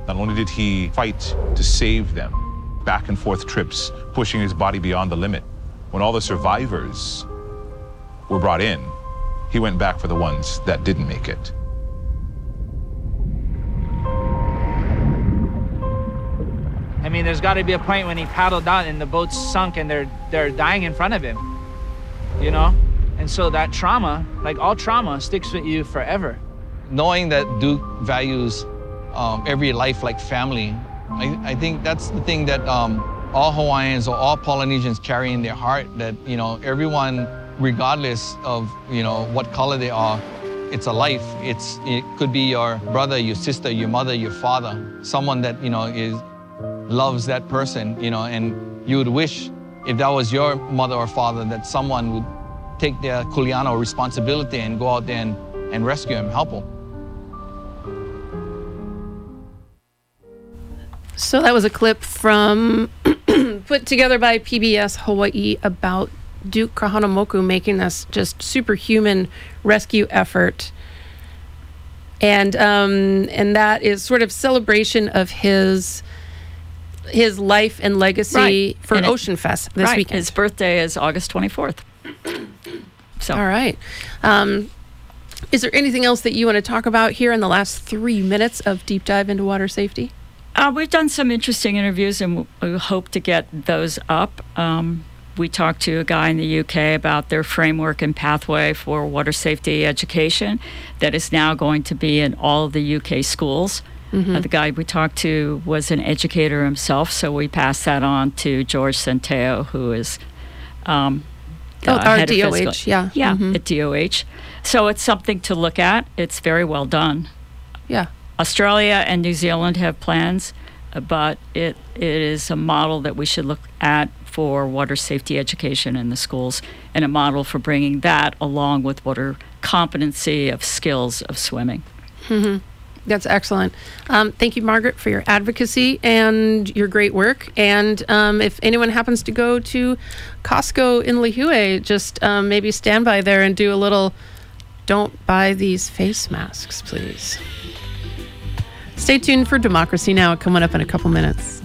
Not only did he fight to save them, back and forth trips, pushing his body beyond the limit. When all the survivors were brought in, he went back for the ones that didn't make it. I mean, there's got to be a point when he paddled out and the boat's sunk and they're dying in front of him, you know? And so that trauma, like all trauma, sticks with you forever. Knowing that Duke values every life like family, I think that's the thing that all Hawaiians or all Polynesians carry in their heart, that, you know, everyone, regardless of, you know, what color they are, it's a life. It could be your brother, your sister, your mother, your father, someone that, you know, loves that person, you know, and you would wish, if that was your mother or father, that someone would take their kuleana responsibility and go out there and rescue him, help him. So that was a clip from put together by PBS Hawaii about Duke Kahanamoku making this just superhuman rescue effort. And that is sort of celebration of his life and legacy for Ocean Fest this weekend. His birthday is August 24th. So. All right. Is there anything else that you want to talk about here in the last 3 minutes of Deep Dive into Water Safety? We've done some interesting interviews, and we hope to get those up. We talked to a guy in the UK about their framework and pathway for water safety education that is now going to be in all of the UK schools. Mm-hmm. The guy we talked to was an educator himself, so we passed that on to George Centeo, who is our head DOH, of physical, mm-hmm. at DOH. So it's something to look at. It's very well done. Yeah. Australia and New Zealand have plans, but it is a model that we should look at for water safety education in the schools, and a model for bringing that along with water competency of skills of swimming. Mm-hmm. That's excellent. Thank you, Margaret, for your advocacy and your great work. And if anyone happens to go to Costco in Lihue, just maybe stand by there and do a little, don't buy these face masks, please. Stay tuned for Democracy Now! Coming up in a couple minutes.